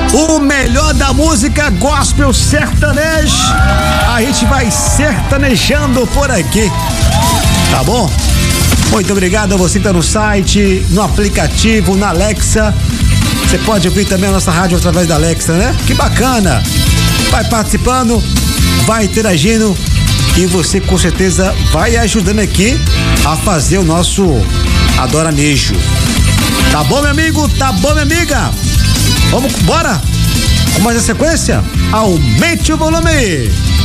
O melhor da música gospel sertanejo. A gente vai sertanejando por aqui. Tá bom? Muito obrigado a você que tá no site, no aplicativo, na Alexa. Você pode ouvir também a nossa rádio através da Alexa, né? Que bacana! Vai participando, vai interagindo e você com certeza vai ajudando aqui a fazer o nosso adoranejo. Tá bom, meu amigo? Tá bom, minha amiga? Vamos, bora? Com mais a sequência? Aumente o volume!